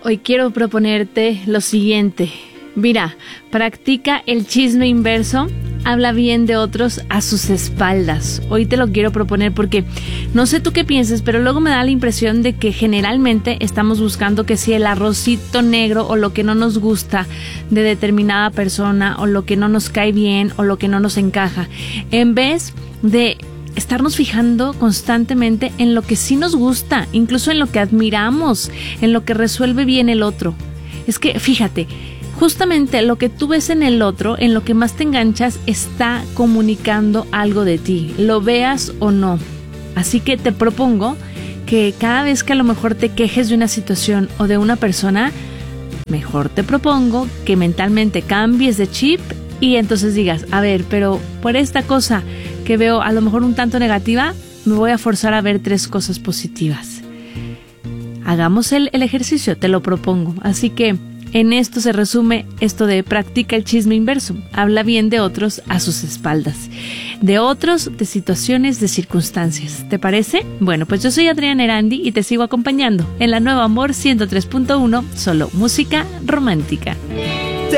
Hoy quiero proponerte lo siguiente. Mira, practica el chisme inverso. Habla bien de otros a sus espaldas. Hoy te lo quiero proponer porque no sé tú qué pienses, pero luego me da la impresión de que generalmente estamos buscando que si el arrocito negro o lo que no nos gusta de determinada persona o lo que no nos cae bien o lo que no nos encaja, en vez de estarnos fijando constantemente en lo que sí nos gusta, incluso en lo que admiramos, en lo que resuelve bien el otro. Es que fíjate, justamente lo que tú ves en el otro, en lo que más te enganchas, está comunicando algo de ti, lo veas o no. Así que te propongo que cada vez que a lo mejor te quejes de una situación o de una persona, mejor te propongo que mentalmente cambies de chip y entonces digas, a ver, pero por esta cosa que veo a lo mejor un tanto negativa, me voy a forzar a ver 3 cosas positivas. Hagamos el ejercicio, te lo propongo. Así que en esto se resume esto de practica el chisme inverso. Habla bien de otros a sus espaldas. De otros, de situaciones, de circunstancias. ¿Te parece? Bueno, pues yo soy Adriana Erandi y te sigo acompañando en la Nueva Amor 103.1, solo música romántica.